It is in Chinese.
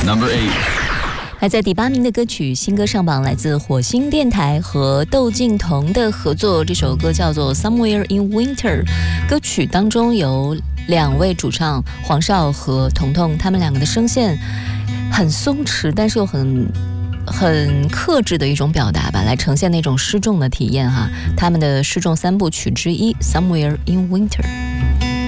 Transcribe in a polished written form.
Number 8. 排在第8名的歌曲，新歌上榜，来自火星电台和窦靖童的合作，这首歌叫做 Somewhere in Winter。 歌曲当中有2位主唱黄少和彤彤，他们2个的声线很松弛，但是又很克制的一种表达吧，来呈现那种失重的体验哈。他们的失重3部曲之一 Somewhere in Winter。